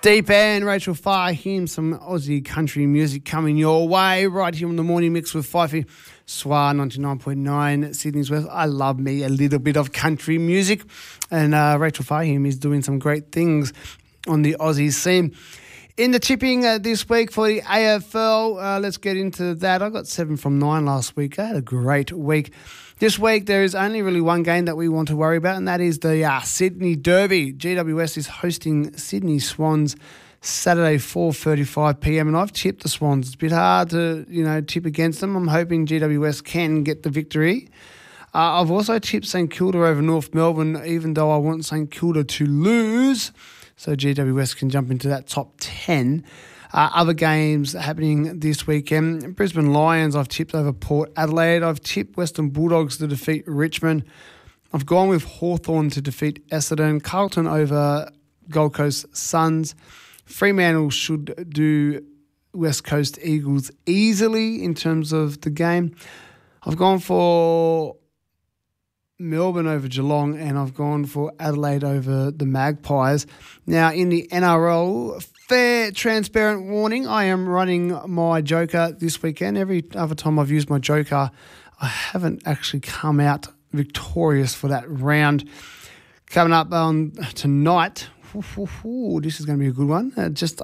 Deep and Rachel Fahim, some Aussie country music coming your way right here on the morning mix with Fifey. SWA 99.9 Sydney's West. I love me a little bit of country music, and Rachel Fahim is doing some great things on the Aussie scene. In the tipping this week for the AFL, let's get into that. I got 7 from 9 last week. I had a great week. This week there is only really one game that we want to worry about, and that is the Sydney Derby. GWS is hosting Sydney Swans Saturday 4:35pm, and I've tipped the Swans. It's a bit hard to tip against them. I'm hoping GWS can get the victory. I've also tipped St Kilda over North Melbourne, even though I want St Kilda to lose, so GWS can jump into that top 10. Other games happening this weekend. Brisbane Lions, I've tipped over Port Adelaide. I've tipped Western Bulldogs to defeat Richmond. I've gone with Hawthorn to defeat Essendon. Carlton over Gold Coast Suns. Fremantle should do West Coast Eagles easily in terms of the game. I've gone for Melbourne over Geelong, and I've gone for Adelaide over the Magpies. Now, in the NRL, fair, transparent warning, I am running my Joker this weekend. Every other time I've used my Joker, I haven't actually come out victorious for that round. Coming up on tonight, this is going to be a good one. Just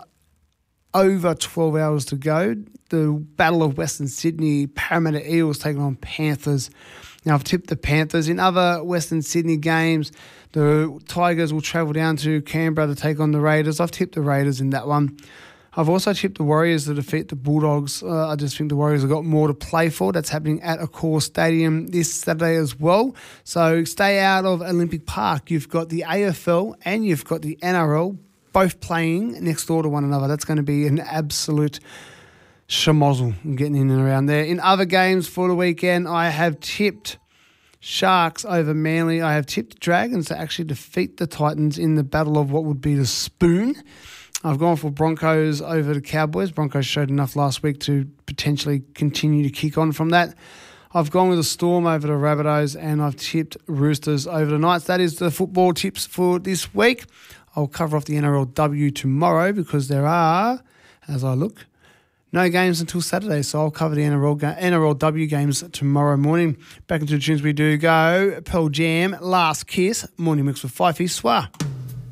over 12 hours to go. The Battle of Western Sydney, Parramatta Eels taking on Panthers. Now, I've tipped the Panthers. In other Western Sydney games, the Tigers will travel down to Canberra to take on the Raiders. I've tipped the Raiders in that one. I've also tipped the Warriors to defeat the Bulldogs. I just think the Warriors have got more to play for. That's happening at Accor Stadium this Saturday as well. So stay out of Olympic Park. You've got the AFL and you've got the NRL both playing next door to one another. That's going to be an absolute schmozzle getting in and around there. In other games for the weekend, I have tipped Sharks over Manly. I have tipped Dragons to actually defeat the Titans in the battle of what would be the spoon. I've gone for Broncos over the Cowboys. Broncos showed enough last week to potentially continue to kick on from that. I've gone with the Storm over the Rabbitohs, and I've tipped Roosters over the Knights. That is the football tips for this week. I'll cover off the NRLW tomorrow because there are, as I look, no games until Saturday, so I'll cover the NRLW games tomorrow morning. Back into the tunes we do go. Pearl Jam, Last Kiss, Morning Mix with Fifey SWA.